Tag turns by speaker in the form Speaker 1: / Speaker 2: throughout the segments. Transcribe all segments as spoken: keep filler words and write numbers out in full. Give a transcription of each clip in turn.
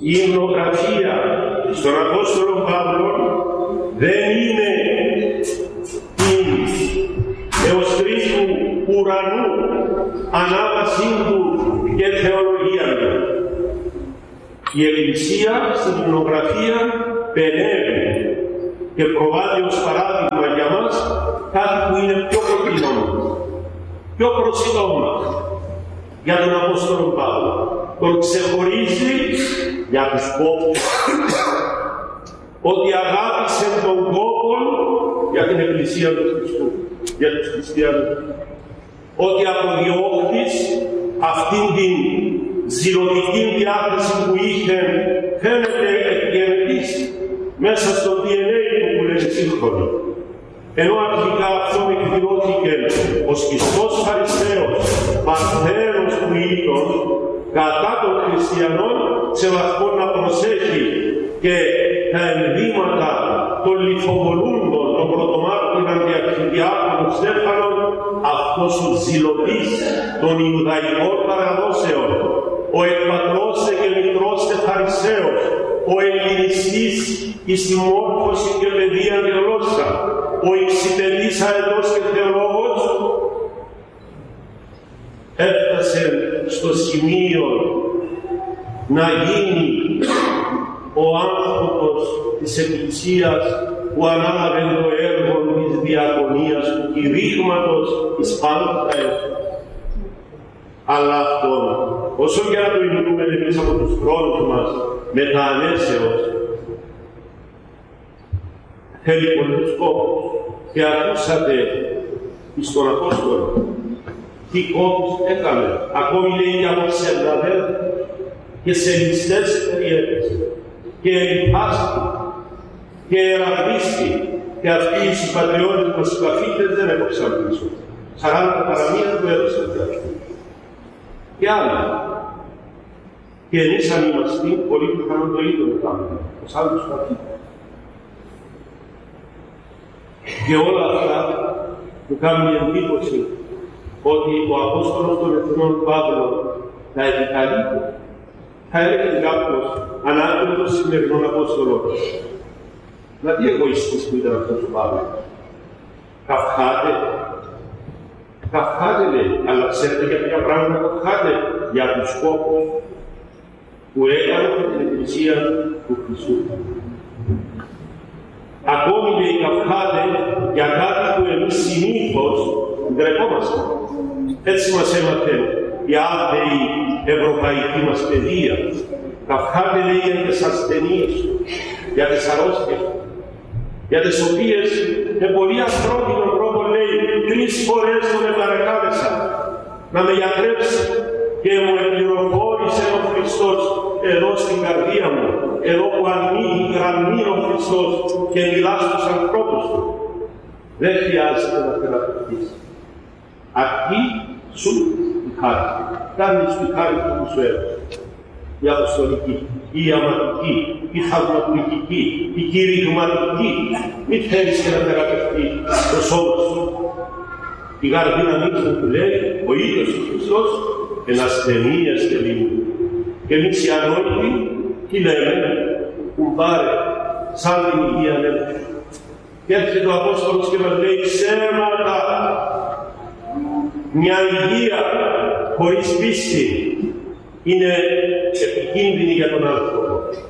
Speaker 1: η υμνογραφία στον Απόστολο Παύλο δεν είναι την εωστρή του ουρανού, ανάβασή του και θεολογία του. Η Εκκλησία στην υμνογραφία πενεύει και προβάλλει ως παράδειγμα για μας κάτι που είναι πιο κοντινό, πιο προσιτό μας για τον Απόστολο Παύλο. Τον ξεχωρίζει για τους κόπους ότι αγάπησε τον κόπο για την Εκκλησία του Χριστού, για τους χριστιανούς. Ότι αποδιώχθης αυτήν την ζηλωτική διάθεση που είχε, φαίνεται εκγενετής μέσα στο ντι εν έι του που λένε σύγχρονοι. Ενώ αρχικά αυτόν εκδηλώθηκε ο σκιστός Φαρισαίος, παρθένος του ήττων, κατά των χριστιανών, σε βαθμό να προσέχει και τα ενδύματα των λιθοβολούντων, των πρωτομάρτυρων αντιαρχιδιάκονων Στέφανων, αυτός ο ζηλωτής των Ιουδαϊκών παραδόσεων, ο εκπατρώσε και μητρώσε Φαρισαίος, ο ελληνιστής εις τη μόρφωση και παιδεία και γλώσσα, ο εξυπηρετής αετός και θεολόγος, έφτασε στο σημείο να γίνει ο άνθρωπος της Εκκλησίας που ανάλαβε το έργο της διακονίας, του κηρύγματος της Πάντας. Αλλά αυτό, όσο και να το υλούμε εμείς από τους χρόνους μας με τα ανέσεως, θέλει πολλούς κόπους. Και ακούσατε εις τον Απόστολο τι κόπους έκαμε. Ακόμη λέει και από ψευδαδέρ και σε ληστές περιέτησε και ελιπάστη και εραβίστη, και αυτοί οι συμπατριώτες μας οι παθήτες δεν έκοψαν πίσω. Σαράντα παραμία του έδωσαν και αυτοί. Και άλλοι. Και εμείς αν είμαστε, πολύ πιθανόν το ίδιο να κάνουμε, ως άλλους παθήτες. Και όλα αυτά που κάνουν εντύπωση ότι ο Απόστολος των Εθνών Παύλο θα επικαλείται, θα έλεγε κάποιος ανάλογα με τον σημερινό Απόστολο. Να τι εγωιστής που ήταν αυτός ο Παύλο. Καυχάται. Καυχάται λέει, αλλά ξέρετε για ποια πράγματα καυχάται. Για τους σκόπους που έκαναν την Εκκλησία του Χριστού. Ακόμη λέει καυχάται για κάτι που εμείς συνήθως ντρεπόμαστε. Έτσι μας έμαθε η άθεη ευρωπαϊκή μας παιδεία. Καυχάται λέει για τις ασθενείες, για τις αρρώστιες, για τις οποίες με πολύ ανθρώπινο τρόπο λέει τρεις φορές τον επαρακάλεσα να με γιατρέψει και μου επληροφόρησε ο Χριστός εδώ στην καρδία μου, εδώ που ανοίγει η γραμμή ο Χριστός και μιλά στους ανθρώπους του. Δεν χρειάζεται να θεραπευτείς. Αρκεί σου η χάρη. Κάνεις τη χάρη που σου έδωσε. Η αποστολική, η αματική, η θαυματουργική, η κηρυγματική. Μη θέλεις και να θεραπευτεί το σώμα σου. Η γαρδίνα νύχτα του λέει, ο ίδιος ο Χριστός, εν ασθενείες και λίγου. Και εμείς οι ανόητοι, τι λέμε, κουμπάρε, σαν την υγεία λέμε. Και έρχεται ο Απόστολος και μας λέει ψέματα. Μια υγεία χωρίς πίστη είναι επικίνδυνη για τον άνθρωπο.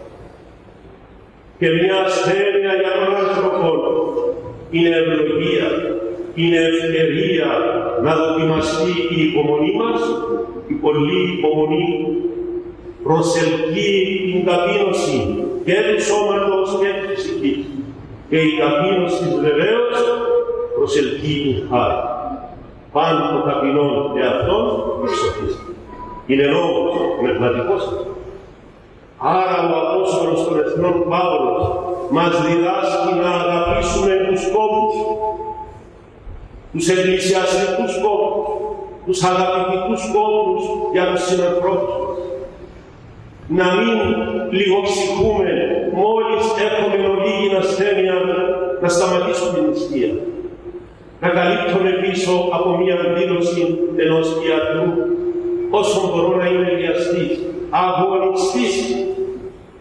Speaker 1: Και μια ασθένεια για τον άνθρωπο είναι ευλογία, είναι ευκαιρία να δοκιμαστεί η υπομονή μας, η πολλή υπομονή προσελκύει την ταπείνωση και του σώματος και της ψυχής. Και η ταπείνωση βεβαίως προσελκύει την χάρη. Πάνω των ταπεινών εαυτών εξοφίστη. Είναι λόγος πνευματικός. Άρα ο Απόστολος των Εθνών Παύλος μας διδάσκει να αγαπήσουμε τους κόπους, τους εκκλησιαστικούς κόπους, τους αγαπητικούς κόπους για τους συνανθρώπους. Να μην λιγοψυχούμε μόλις έχουμε ολίγη ασθένεια να σταματήσουμε την νηστεία. Να καλύπτουμε πίσω από μία δήλωση ενός ιατρού όσο μπορώ να είμαι βιαστής, αγωνιστής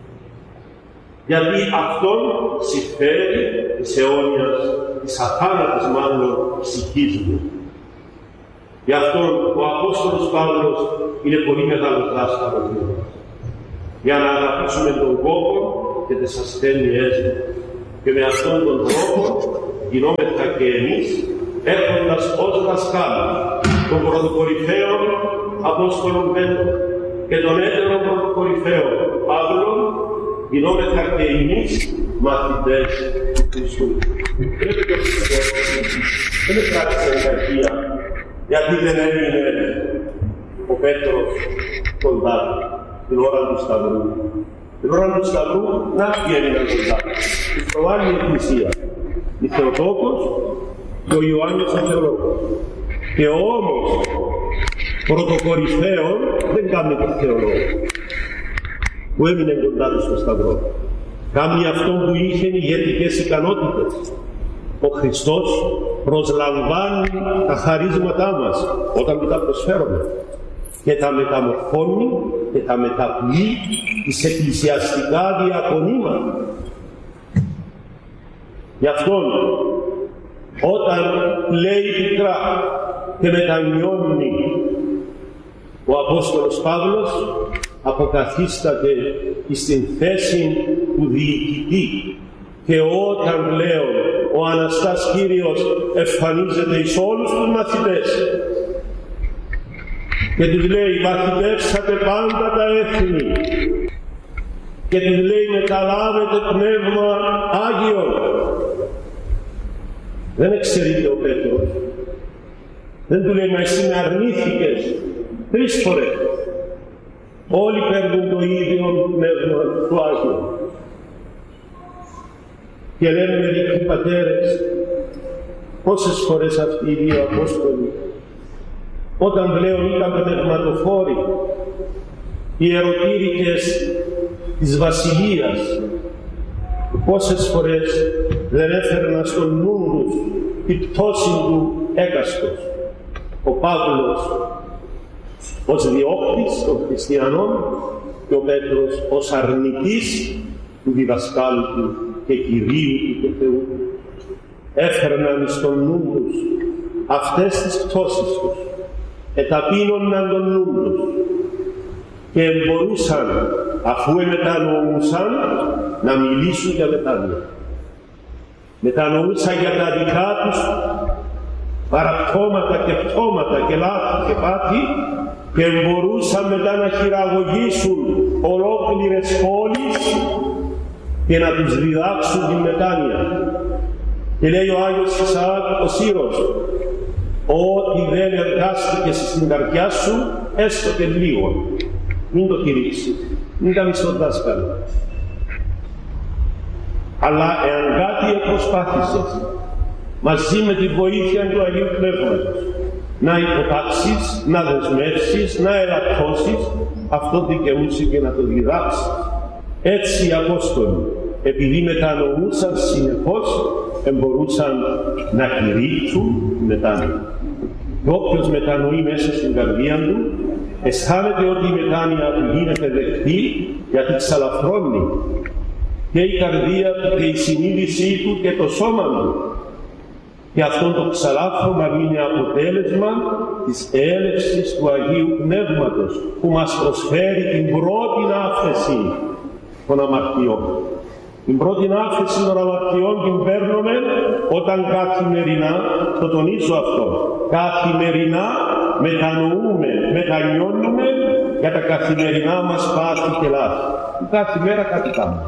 Speaker 1: γιατί αυτόν συμφέρει της αιώνιας, της αθάνατης μάλλον ψυχής μου. Γι' αυτόν ο Απόστολος Παύλος είναι πολύ μεγάλος δάσκαλος μας, για να αγαπήσουμε τον κόπο και τις ασθένειές του. Και με αυτόν τον τρόπο γινόμεθα και εμείς, έχοντας ως δασκάλους τον πρωτοκορυφαίο Απόστολο Πέτρο και τον έτερο πρωτοκορυφαίο Παύλο, γινόμεθα και εμείς μαθητές του Χριστού. Πρέπει και ο Χριστός, δεν είναι πράξε κακία, γιατί δεν έμεινε ο Πέτρος κοντά την ώρα του Σταυρού. Την ώρα του Σταυρού, να ποιοι έμειναν κοντά. Η προβάλλει η Εκκλησία, η Θεοτόκος και ο Ιωάννης ο Θεολόγος. Και όμως, πρωτοκορυφαίων δεν κάνει το Θεολόγο, που έμεινε κοντά του στο Σταυρό. Κάνει αυτόν που είχε ηγετικές ικανότητες. Ο Χριστός προσλαμβάνει τα χαρίσματά μας όταν του τα προσφέρουμε και τα μεταμορφώνει και τα μεταποιεί εις εκκλησιαστικά διακονήματα. Γι' αυτόν, όταν λέει πικρά και μετανιώνει ο Απόστολος Παύλος, αποκαθίσταται στην θέση του διοικητή, και όταν λέω ο Αναστάς Κύριος εμφανίζεται εις όλους τους μαθητές και τους λέει μαθητεύσατε πάντα τα έθνη και τους λέει μεταλάβετε πνεύμα Άγιον. Δεν εξαιρείται ο Πέτρος, δεν του λέει μα εσύ με αρνήθηκες τρεις φορές. Όλοι παίρνουν το ίδιο πνεύμα του Άγιου. Και λένε μερικοί πατέρες, πόσες φορές αυτοί οι δύο Απόστολοι, όταν πλέον ήταν πνευματοφόροι, οι ερωτήρικες της Βασιλείας, πόσες φορές δεν έφερναν στον νου τους η πτώση του έκαστος. Ο Παύλος ως διώκτης των χριστιανών και ο Πέτρος ως αρνητής του διδασκάλου του και Κυρίου του και Θεού. Έφερναν στον νου τους αυτές τις πτώσεις τους, εταπείνωναν τον νου τους και μπορούσαν, αφού εμετανοούσαν, να μιλήσουν για μετάνοια. Μετανοούσαν για τα δικά τους παραπτώματα και πτώματα και λάθη και πάθη και μπορούσαν μετά να χειραγωγήσουν ολόκληρες πόλεις και να τους διδάξουν την μετάνοια. Και λέει ο Άγιος Ισαάκ ο Σύρος, ό,τι δεν εργάστηκες στην καρδιά σου, έστω και λίγο, μην το κηρύξεις, μην κάνεις τον δάσκαλο. Αλλά εάν κάτι προσπάθησες, μαζί με τη βοήθεια του Αγίου Πνεύματος, να υποτάξεις, να δεσμεύσεις, να ελαττώσεις, αυτό δικαιούσε και να το διδάξεις. Έτσι οι Απόστολοι, επειδή μετανοούσαν συνεχώς, εμπορούσαν να κηρύξουν μετάνοια. Και όποιος μετανοεί μέσα στην καρδία του, αισθάνεται ότι η μετάνοια του γίνεται δεκτή, γιατί ξαλαφρώνει και η καρδία του και η συνείδησή του και το σώμα του. Και αυτό το ξαλάφρωμα είναι αποτέλεσμα της έλευσης του Αγίου Πνεύματος, που μας προσφέρει την πρώτη άφεση των αμαρτιών. Την πρώτη άφεση των αμαρτιών την παίρνουμε όταν καθημερινά, το τονίζω αυτό, καθημερινά μετανοούμε, μετανιώνουμε για τα καθημερινά μας πάθη και λάθη. Κάθε μέρα κάτι κάνουμε.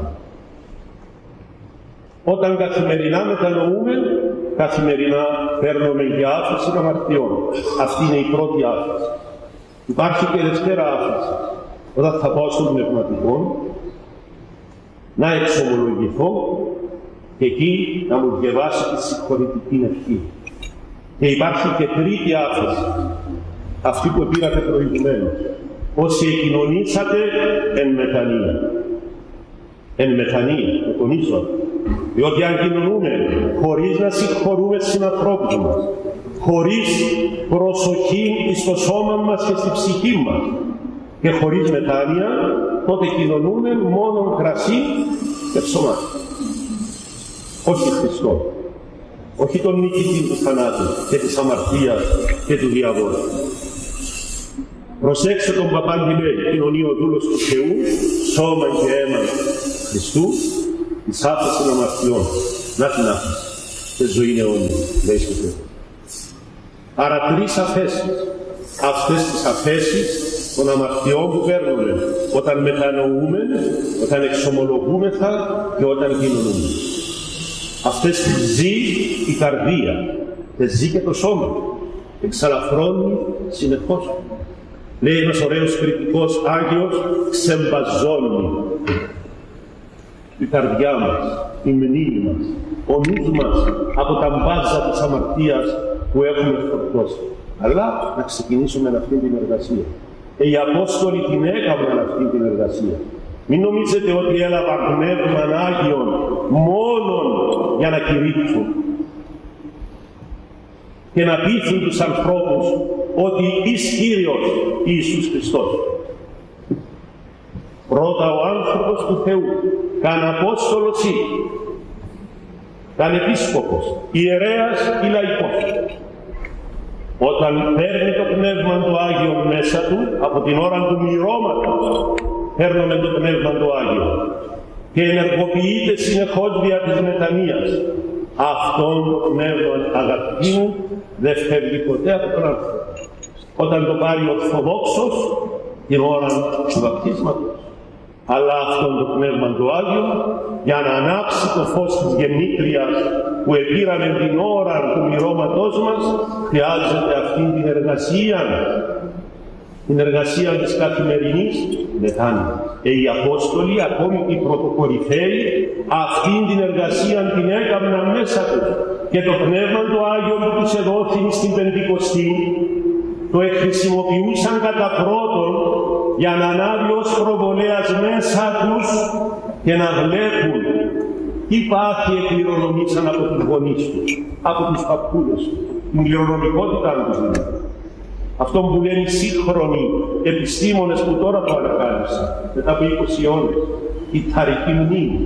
Speaker 1: Όταν καθημερινά μετανοούμε, καθημερινά παίρνουμε για άφεση των αμαρτιών. Αυτή είναι η πρώτη άφεση. Υπάρχει και δεύτερα άφεση. Όταν θα πάω στον πνευματικό, να εξομολογηθώ και εκεί να μου διαβάσει τη συγχωρητική ευχή. Και υπάρχει και τρίτη άφεση, αυτή που πήρατε προηγουμένως. Όσοι εκοινωνήσατε εν μετανία. Εν μετανία, το τονίζω. Διότι αν κοινωνούμε χωρίς να συγχωρούμε στους συνανθρώπους μας, χωρίς προσοχή στο σώμα μας και στη ψυχή μας και χωρίς μετάνοια, τότε κοινωνούμε μόνο κρασί και ψωμά. Όχι Χριστό, όχι τον νικητή του θανάτου και της αμαρτίας και του διαβόλου. Προσέξτε τον παπά τι λέει, κοινωνεί ο δούλος του Θεού, σώμα και αίμα Χριστού, της άφησης των αμαρτιών. Να την άφηση, και ζωή αιώνια, λέει στο Θεό. Άρα τρεις αφέσεις. Αυτές τις αφέσεις των αμαρτιών που παίρνουμε όταν μετανοούμε, όταν εξομολογούμεθα και όταν κοινωνούμε. Αυτές τις ζει η καρδία, τις ζει και το σώμα. Εξαλαφρώνει συνεχώς. Λέει ένας ωραίος κριτικός Άγιος, ξεμπαζώνει η καρδιά μας, η μνήμη μας, ο νους μας από τα μπάζα της αμαρτίας που έχουμε φορτώσει. Αλλά να ξεκινήσουμε με αυτήν την εργασία. Ε, οι Απόστολοι την έκαναν αυτήν την εργασία. Μην νομίζετε ότι έλαβαν πνεύμαν Άγιον μόνον για να κηρύξουν και να πείθουν τους ανθρώπους ότι εις Κύριος Ιησούς Χριστός. Πρώτα ο άνθρωπος του Θεού, καν Απόστολος ή, καν Επίσκοπος, ιερέας ή λαϊκός. Όταν παίρνει το Πνεύμα το Άγιο μέσα του, από την ώρα του μυρώματος, παίρνουμε το Πνεύμα το Άγιο και ενεργοποιείται συνεχώς δια της μετανοίας. Αυτόν το Πνεύμα, αγαπητοί μου, δεν φεύγει ποτέ από τον άνθρωπο. Όταν το πάρει ο Ορθοδόξος, την ώρα του βαπτίσματος. Αλλά αυτόν το Πνεύμα το Άγιο, για να ανάψει το φως της γεννήτριας που επήραμε την ώρα του μυρώματός μας, χρειάζεται αυτήν την εργασία, την εργασία της καθημερινής μετάνοιας. Ε, οι Απόστολοι, ακόμη οι πρωτοκορυφαίοι, αυτήν την εργασία την έκαναν μέσα τους. Και το Πνεύμα το Άγιο που τους εδόθη στην Πεντηκοστή, το χρησιμοποιούσαν κατά πρώτον για να ανάβει ως προβολέας μέσα τους και να βλέπουν τι πάθη εκκληρονομήσαν από τους γονείς τους, από τους παππούδες τους, την κληρονομικότητά τους δηλαδή. Αυτό που λένε οι σύγχρονοι επιστήμονες που τώρα το ανακάλυψαν, μετά από είκοσι αιώνες, η ταρική μνήμη.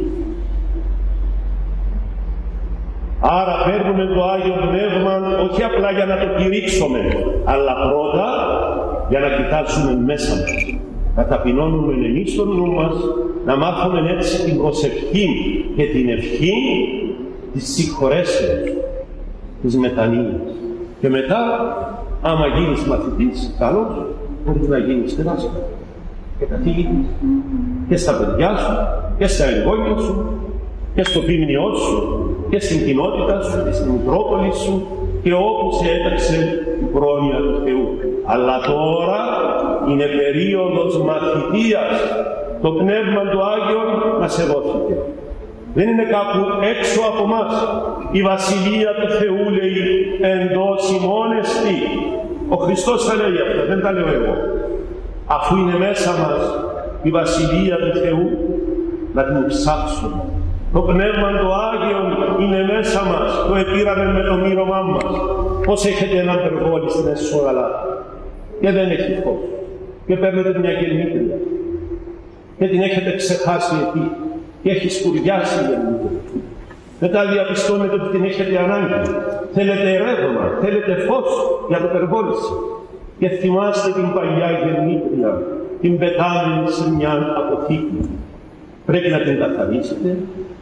Speaker 1: Άρα παίρνουμε το Άγιο Πνεύμα όχι απλά για να το κηρύξουμε, αλλά πρώτα για να κοιτάξουμε μέσα μας. Να ταπεινώνουμε εμείς τον νου μας, να μάθουμε έτσι την προσευχή και την ευχή της συγχωρέσεως, της μετανοίας. Και μετά, άμα γίνεις μαθητής, καλώς, μπορείς να γίνεις και δάσκαλος και καθηγητής. Και στα παιδιά σου, και στα εγγόνια σου, και στο πίμνιό σου, και στην κοινότητα σου, και στην Μητρόπολη σου, και όπου σε έταξε η πρόνοια του Θεού. Αλλά τώρα είναι περίοδος μαθητείας. Το Πνεύμα του Άγιο μας εδόθηκε. Δεν είναι κάπου έξω από μας. Η Βασιλεία του Θεού λέει εντός ημών εστι. Ο Χριστός τα λέει αυτά, δεν τα λέω εγώ. Αφού είναι μέσα μας η Βασιλεία του Θεού, να την ψάξουμε. Το Πνεύμα το Άγιο είναι μέσα μας, το επήραμε με το μύρωμά μας. Πώς έχετε έναν περβόλι στην Εσσόγαλα και δεν έχει φως και παίρνετε μια γεννήτρια και την έχετε ξεχάσει εκεί και έχει σκουριάσει η γεννήτρια. Μετά διαπιστώνετε ότι την έχετε ανάγκη. Θέλετε ρεύμα, θέλετε φως για το περβόληση. Και θυμάστε την παλιά γεννήτρια, την πετάμενη σε μια αποθήκη. Πρέπει να την καθαρίσετε,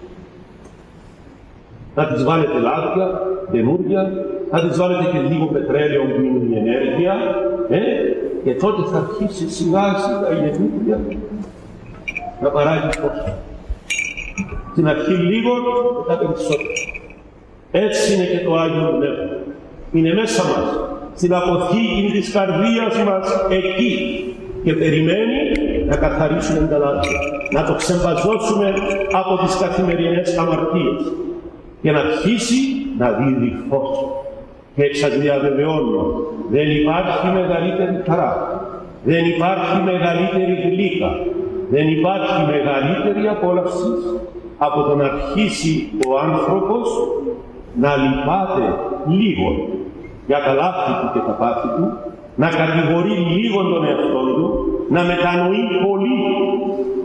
Speaker 1: να της βάλετε λάδια, καινούρια, να της βάλετε και λίγο πετρέλαιο που είναι η ενέργεια, ε, και τότε θα αρχίσει σιγά σιγά η γεννήτρια να παράγει φως. Στην αρχή λίγο, μετά περισσότερο. Έτσι είναι και το Άγιο Πνεύμα. Είναι μέσα μας, στην αποθήκη της καρδίας μας, εκεί, και περιμένει να καθαρίσουμε τα λάθη, να το ξεμπαζώσουμε από τις καθημερινές αμαρτίες και να αρχίσει να δίδει φως. Και σας διαβεβαιώνω, δεν υπάρχει μεγαλύτερη χαρά, δεν υπάρχει μεγαλύτερη γλύκα, δεν υπάρχει μεγαλύτερη απόλαυση από το να αρχίσει ο άνθρωπος να λυπάται λίγο για τα λάθη του και τα πάθη του, να κατηγορεί λίγο τον εαυτό του, να μετανοεί πολύ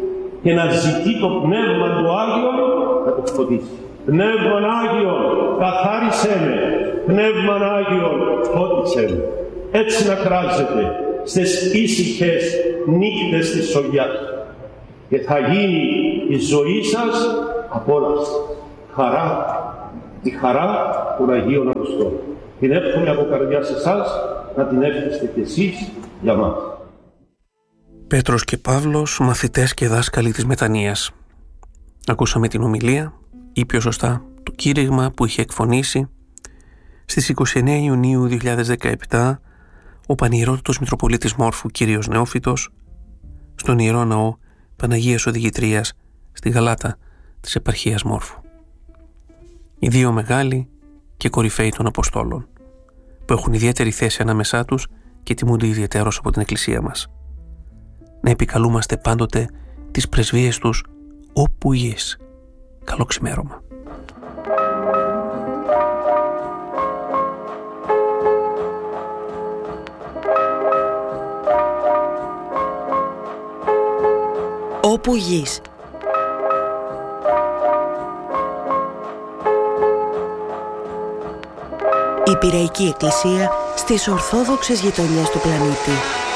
Speaker 1: και να ζητεί το Πνεύμα του Άγιον να το φωτίσει. Πνεύμα Άγιον, καθάρισέ με. Πνεύμα Άγιον, φώτισέ με. Έτσι να κράζετε στις ήσυχες νύχτες της σογιάς. Και θα γίνει η ζωή σας απόλαυση. Χαρά, η χαρά των Αγίων Αποστόλων. Την εύχομαι από καρδιά σε εσάς, να την εύχεστε κι εσείς για μας.
Speaker 2: Πέτρος και Παύλος, μαθητές και δάσκαλοι της μετανοίας. Ακούσαμε την ομιλία ή πιο σωστά το κήρυγμα που είχε εκφωνήσει στις είκοσι εννέα Ιουνίου δύο χιλιάδες δεκαεπτά ο Πανιερότατος Μητροπολίτης Μόρφου κύριος Νεόφυτος στον Ιερό Ναό Παναγίας Οδηγητρίας στη Γαλάτα της επαρχίας Μόρφου. Οι δύο μεγάλοι και κορυφαίοι των Αποστόλων που έχουν ιδιαίτερη θέση ανάμεσά τους και τιμούνται ιδιαιτέρως από την Εκκλησία μας. Να επικαλούμαστε πάντοτε τις πρεσβείες τους όπου γης. Καλό ξημέρωμα.
Speaker 3: Όπου γης. Η Πειραϊκή Εκκλησία στις Ορθόδοξες γειτονιές του πλανήτη.